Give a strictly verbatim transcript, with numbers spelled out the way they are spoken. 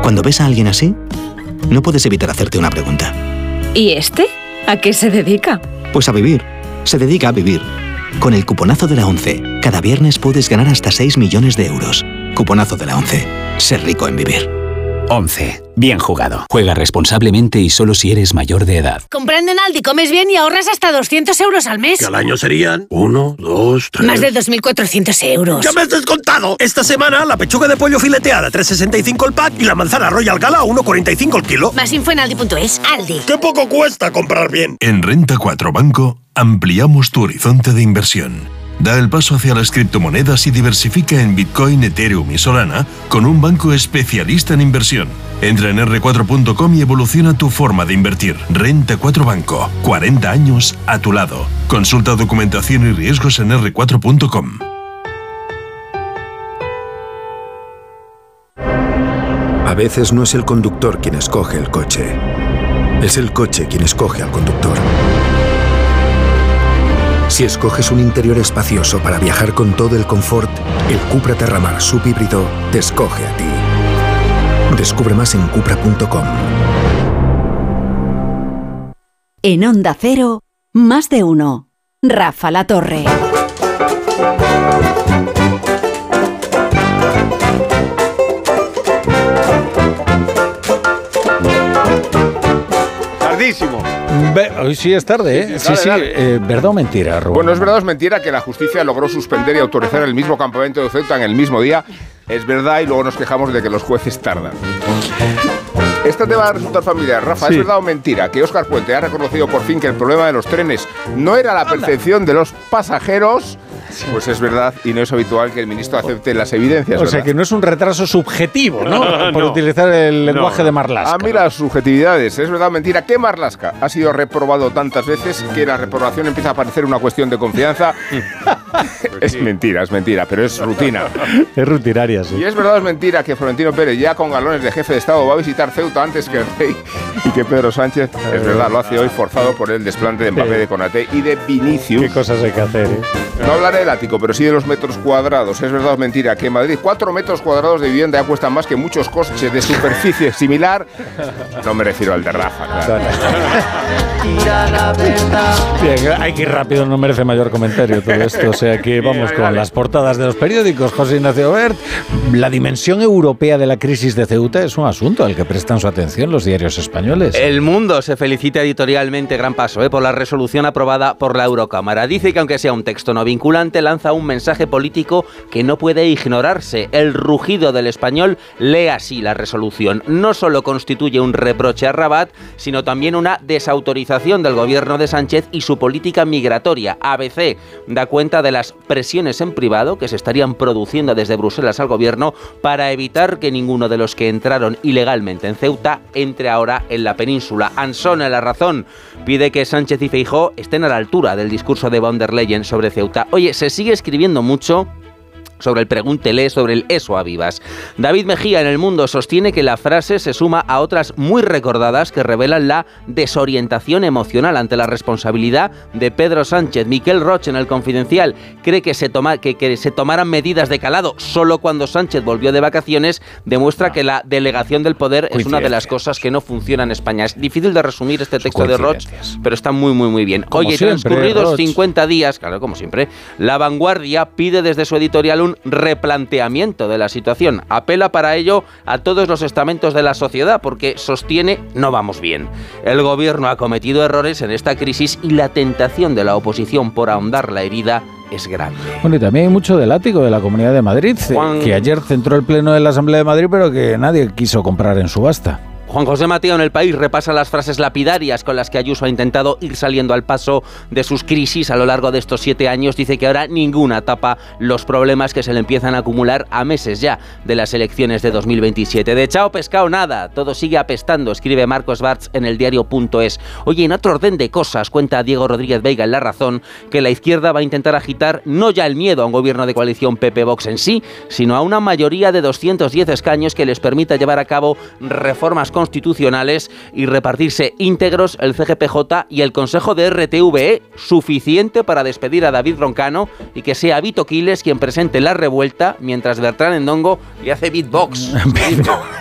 Cuando ves a alguien así, no puedes evitar hacerte una pregunta. ¿Y este? ¿A qué se dedica? Pues a vivir. Se dedica a vivir. Con el cuponazo de la ONCE, cada viernes puedes ganar hasta seis millones de euros. Cuponazo de la ONCE. Ser rico en vivir. once. Bien jugado. Juega responsablemente y solo si eres mayor de edad. Comprando en Aldi comes bien y ahorras hasta doscientos euros al mes. Que al año serían uno, dos, tres... Más de dos mil cuatrocientos euros. ¡Ya me has descontado! Esta semana la pechuga de pollo fileteada tres sesenta y cinco el pack y la manzana Royal Gala a uno cuarenta y cinco el kilo. Más info en aldi punto es. Aldi. ¡Qué poco cuesta comprar bien! En Renta cuatro Banco ampliamos tu horizonte de inversión. Da el paso hacia las criptomonedas y diversifica en Bitcoin, Ethereum y Solana con un banco especialista en inversión. Entra en erre cuatro punto com y evoluciona tu forma de invertir. Renta cuatro Banco. cuarenta años a tu lado. Consulta documentación y riesgos en erre cuatro punto com. A veces no es el conductor quien escoge el coche. Es el coche quien escoge al conductor. Si escoges un interior espacioso para viajar con todo el confort, el Cupra Terramar subhíbrido te escoge a ti. Descubre más en cupra punto com. En Onda Cero, más de uno. Rafa La Torre. Tardísimo. Be- hoy sí es tarde, ¿eh? Sí, Dale, sí. dale. Eh, ¿Verdad o mentira, Rubén? Bueno, es verdad o es mentira que la justicia logró suspender y autorizar el mismo campamento de Ceuta en el mismo día. Es verdad y luego nos quejamos de que los jueces tardan. Este tema va a resultar familiar. Rafa, Sí. ¿es verdad o mentira que Óscar Puente ha reconocido por fin que el problema de los trenes no era la percepción de los pasajeros? Pues es verdad y no es habitual que el ministro acepte las evidencias. O sea, ¿verdad? que no es un retraso subjetivo, ¿no? Por No. utilizar el lenguaje No. de Marlaska. Ah, mira, subjetividades. Es verdad o mentira que Marlaska ha sido reprobado tantas veces que la reprobación empieza a parecer una cuestión de confianza. Es mentira, es mentira, pero es rutina. Es rutinaria, sí. Y es verdad o es mentira que Florentino Pérez, ya con galones de jefe de Estado, va a visitar Ceuta antes que el rey y que Pedro Sánchez, es verdad, lo hace hoy forzado por el desplante de Mbappé, de Konaté y de Vinicius. Qué cosas hay que hacer, ¿eh? No hablaré del ático, pero sí de los metros cuadrados. Es verdad o es mentira que en Madrid cuatro metros cuadrados de vivienda ya cuestan más que muchos coches de superficie similar. No me refiero al de Rafa, claro. Bien, hay que ir rápido, no merece mayor comentario todo esto. O sea que vamos con las portadas de los periódicos. José Ignacio Bert, la dimensión europea de la crisis de Ceuta es un asunto al que prestan su atención los diarios españoles. El Mundo se felicita editorialmente, gran paso, ¿eh? por la resolución aprobada por la Eurocámara. Dice que aunque sea un texto no vinculante, lanza un mensaje político que no puede ignorarse. El rugido del español lee así la resolución. No solo constituye un reproche a Rabat, sino también una desautorización del gobierno de Sánchez y su política migratoria. A B C da cuenta de las presiones en privado que se estarían produciendo desde Bruselas al gobierno para evitar que ninguno de los que entraron ilegalmente en Ceuta entre ahora en la península. Ansona, La Razón, pide que Sánchez y Feijóo estén a la altura del discurso de von der Leyen sobre Ceuta. Oye, se sigue escribiendo mucho sobre el pregúntele, sobre el eso a vivas. David Mejía en El Mundo sostiene que la frase se suma a otras muy recordadas que revelan la desorientación emocional ante la responsabilidad de Pedro Sánchez. Miquel Roch en El Confidencial cree que se, toma, que, que se tomaran medidas de calado solo cuando Sánchez volvió de vacaciones, demuestra que la delegación del poder es una de las cosas que no funciona en España. Es difícil de resumir este texto de Roch, pero está muy, muy, muy bien. Como Oye, siempre, transcurridos Roch. cincuenta días, claro, como siempre, La Vanguardia pide desde su editorial un replanteamiento de la situación. Apela para ello a todos los estamentos de la sociedad porque sostiene no vamos bien. El gobierno ha cometido errores en esta crisis y la tentación de la oposición por ahondar la herida es grande. Bueno, y también hay mucho del ático de la Comunidad de Madrid, Juan... que ayer centró el pleno de la Asamblea de Madrid, pero que nadie quiso comprar en subasta. Juan José Mateo en El País repasa las frases lapidarias con las que Ayuso ha intentado ir saliendo al paso de sus crisis a lo largo de estos siete años. Dice que ahora ninguna tapa los problemas que se le empiezan a acumular a meses ya de las elecciones de dos mil veintisiete. De chao pescado nada, todo sigue apestando, escribe Marcos Bartz en el diario punto es. Oye, en otro orden de cosas, cuenta Diego Rodríguez Veiga en La Razón, que la izquierda va a intentar agitar no ya el miedo a un gobierno de coalición P P-Vox en sí, sino a una mayoría de doscientos diez escaños que les permita llevar a cabo reformas constitucionales y repartirse íntegros el C G P J y el Consejo de R T V E, suficiente para despedir a David Roncano y que sea Vito Quiles quien presente la revuelta mientras Bertrán Endongo le hace beatbox.